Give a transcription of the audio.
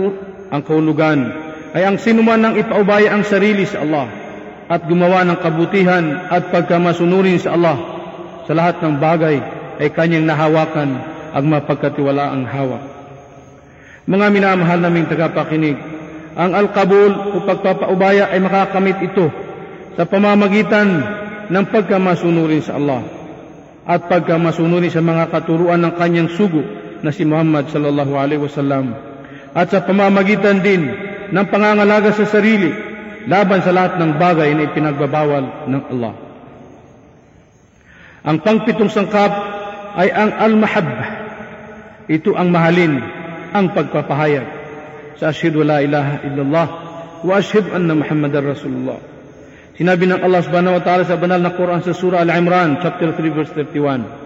ang kahulugan ay ang sinuman ng ipaubaya ang sarili sa Allah at gumawa ng kabutihan at pagkamasunurin sa Allah sa lahat ng bagay ay kanyang nahawakan ang mapagkatiwalaang hawak. Mga minamahal naming tagapakinig, ang al-qabul o pagpapaubaya ay makakamit ito sa pamamagitan ng pagkamasunurin sa Allah at pagkamasunurin sa mga katuruan ng kanyang sugo na si Muhammad sallallahu alaihi wasallam, at sa pamamagitan din ng pangangalaga sa sarili laban sa lahat ng bagay na ipinagbabawal ng Allah. Ang pangpitong sangkap ay ang al-mahabbah. Ito ang mahalin, ang pagpapahayag sa asyhadu la ilaha illallah wa asyhadu anna Muhammadar Rasulullah. Sinabi ng Allah subhanahu wa ta'ala sa banal na Quran sa Surah Al-Imran, chapter 3, verse 31,